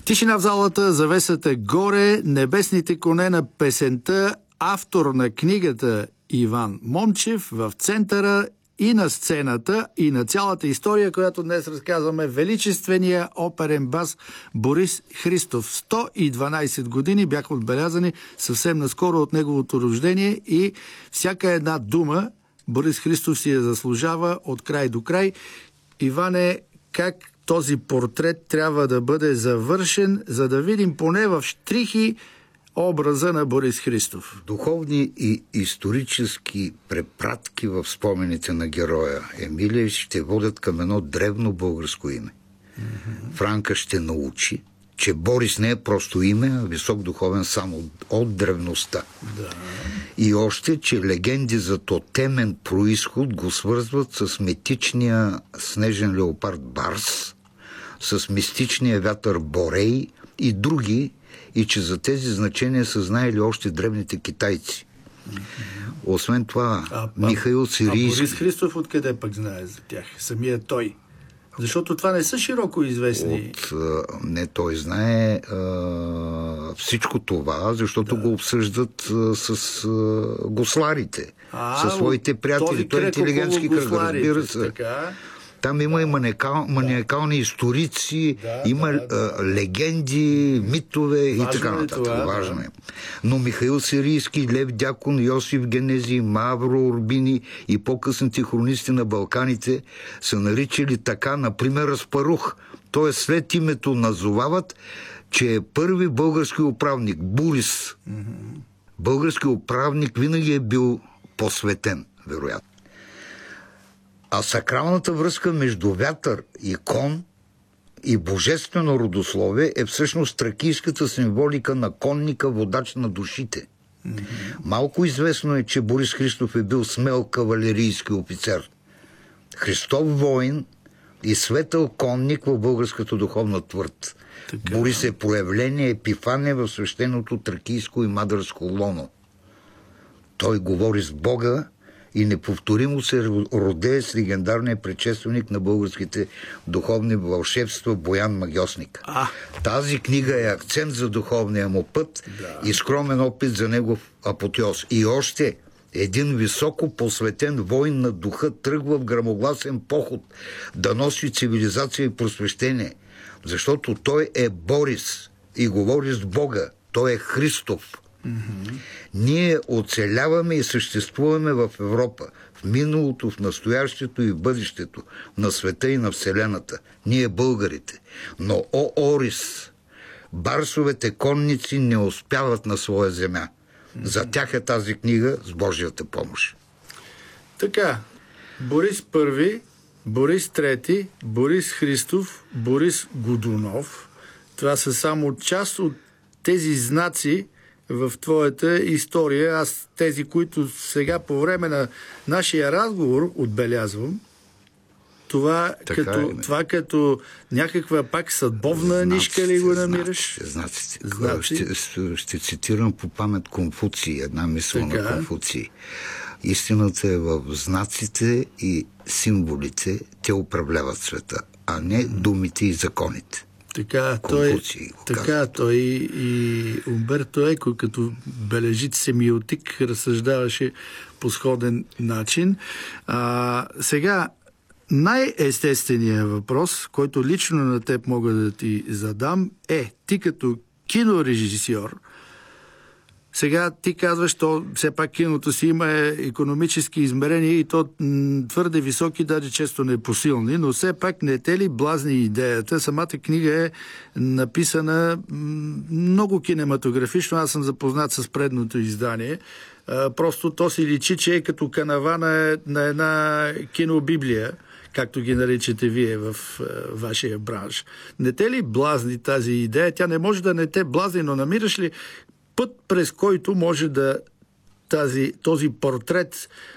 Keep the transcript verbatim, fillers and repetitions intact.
Тишина в залата, завесата горе, небесните коне на песента, автор на книгата Иван Момчев в центъра и на сцената, и на цялата история, която днес разказваме, величествения оперен бас Борис Христов. сто и дванайсет години бяха отбелязани съвсем наскоро от неговото рождение и всяка една дума Борис Христов си я заслужава от край до край. Иване, как този портрет трябва да бъде завършен, за да видим поне в щрихи образа на Борис Христов? Духовни и исторически препратки в спомените на героя Емилия ще водят към едно древно българско име. Mm-hmm. Франка ще научи, че Борис не е просто име, а висок духовен сан от, от древността. Да. И още, че легенди за тотемен происход го свързват с митичния снежен леопард Барс, с мистичния вятър Борей и други, и че за тези значения са знаели още древните китайци. Mm-hmm. Освен това, а, Михаил Сирийски... А Борис Христов откъде пък знае за тях? Самия той. Защото това не са широко известни. От, не, той знае а, всичко това, защото да. го обсъждат а, с а, госларите, а, със своите приятели. Той е интелигентски кръг, разбира се. Така. Там има да. и маниакал, маниакални историци, да, има да, да. А, легенди, митове важно и така нататък. Това, важно е. Но Михаил Сирийски, Лев Дякон, Йосиф Генези, Мавро Урбини и по-късните хронисти на Балканите са наричали така, например, Аспарух. Т.е. след името назовават, че е първи български управник, Борис. Mm-hmm. Български управник винаги е бил посветен, вероятно. А сакралната връзка между вятър и кон и божествено родословие е всъщност тракийската символика на конника, водач на душите. Mm-hmm. Малко известно е, че Борис Христов е бил смел кавалерийски офицер, Христов воин и светъл конник в българската духовна твърд. Така. Борис е проявление, епифание в свещеното тракийско и мадърско лоно. Той говори с Бога и неповторимо се родее с легендарния предшественик на българските духовни вълшебства Боян Магьосник. А. Тази книга е акцент за духовния му път да. и скромен опит за негов апотеоз. И още един високо посветен воин на духа тръгва в грамогласен поход да носи цивилизация и просвещение, защото той е Борис и говори с Бога. Той е Христов. Mm-hmm. Ние оцеляваме и съществуваме в Европа, в миналото, в настоящето и в бъдещето, на света и на Вселената. Ние българите. Но, о, Орис, барсовете конници не успяват на своя земя. Mm-hmm. За тях е тази книга с Божията помощ. Така, Борис Първи, Борис Трети, Борис Христов, Борис Годунов. Това са само част от тези знаци в твоята история. Аз тези, които сега по време на нашия разговор отбелязвам, това, като, това като някаква пак съдбовна знаците, нишка ли го намираш? Знаците, знаците. Ще, ще цитирам по памет Конфуций, една мисъл така. на Конфуций. Истината е в знаците и символите, те управляват света, а не думите и законите. Така, той, така той и Умберто Еко, като бележит семиотик, разсъждаваше по сходен начин. А, сега, най-естественият въпрос, който лично на теб мога да ти задам, е, ти като кинорежисьор, сега ти казваш, то все пак киното си има икономически измерения и то твърде високи, даже често непосилни, но все пак не те ли блазни идеята? Самата книга е написана много кинематографично, аз съм запознат с предното издание. Просто то си личи, че е като канава на, на една кинобиблия, както ги наричате вие в е, вашия бранш. Не те ли блазни тази идея? Тя не може да не те блазни, но намираш ли път, през който може да тази, този портрет